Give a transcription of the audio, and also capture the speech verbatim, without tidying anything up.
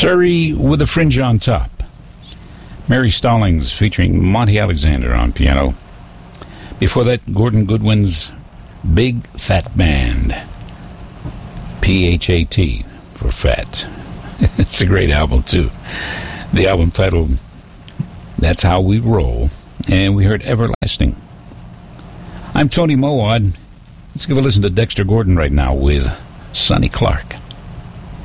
Surrey with a Fringe on Top. Mary Stallings featuring Monty Alexander on piano. Before that, Gordon Goodwin's Big Fat Band. P H A T for fat. It's a great album, too. The album titled That's How We Roll. And we heard Everlasting. I'm Tony Mowad. Let's give a listen to Dexter Gordon right now with Sonny Clark.